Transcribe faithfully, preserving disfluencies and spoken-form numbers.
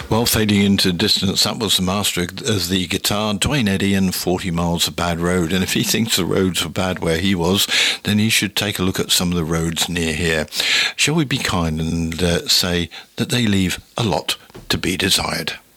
Well, fading into distance, that was the master as the guitar, Duane Eddy, and forty miles of Bad Road. And if he thinks the roads were bad where he was, then he should take a look at some of the roads near here. Shall we be kind and uh, say that they leave a lot to be desired?